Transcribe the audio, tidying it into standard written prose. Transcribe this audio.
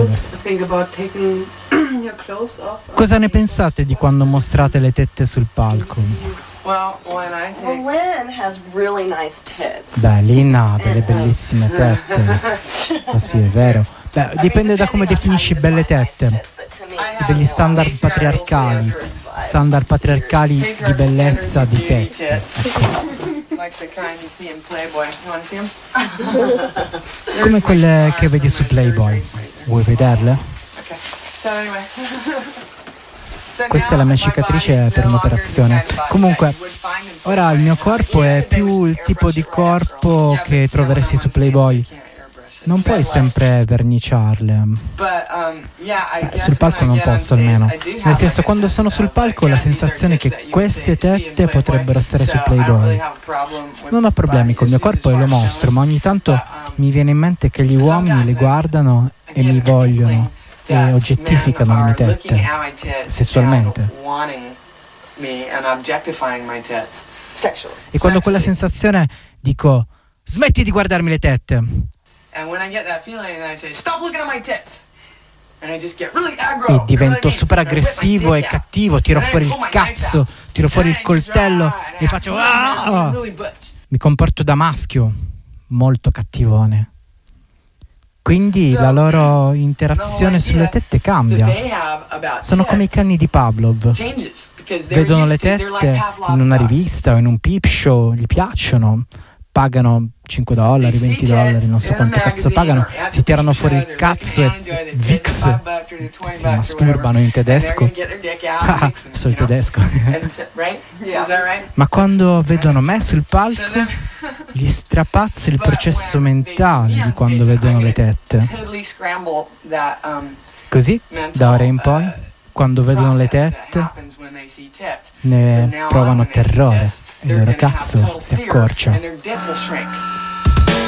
Angeles. Cosa ne pensate di quando mostrate le tette sul palco? Beh, Lynn ha delle bellissime tette. Così è vero. Beh, dipende da come definisci belle tette. Degli standard patriarcali di bellezza di tette. Ecco. Come quelle che vedi su Playboy. Vuoi vederle? Questa è la mia cicatrice per un'operazione. Comunque, ora il mio corpo è più il tipo di corpo che troveresti su Playboy. Non puoi sempre verniciarle. Sul palco non posso almeno. Nel senso, quando sono sul palco ho la sensazione che queste tette potrebbero stare su Playboy. Non ho problemi col mio corpo e lo mostro, ma ogni tanto mi viene in mente che gli uomini le guardano e mi vogliono e oggettificano le mie tette sessualmente. E quando ho quella sensazione dico: smetti di guardarmi le tette. E divento super aggressivo e cattivo, tiro fuori il cazzo, tiro fuori il coltello e faccio ah! Mi comporto da maschio, molto cattivone. Quindi la loro interazione sulle tette cambia. Sono come i cani di Pavlov. Vedono le tette in una rivista o in un peep show, gli piacciono, pagano $5, $20, non so quanto cazzo pagano, si tirano fuori il cazzo e Vicks si masturbano in tedesco. So il tedesco. Ma quando vedono me sul palco gli strapazza il processo mentale di quando vedono le tette. Così, da ora in poi, quando vedono le tette ne provano terrore e il loro cazzo si accorcia.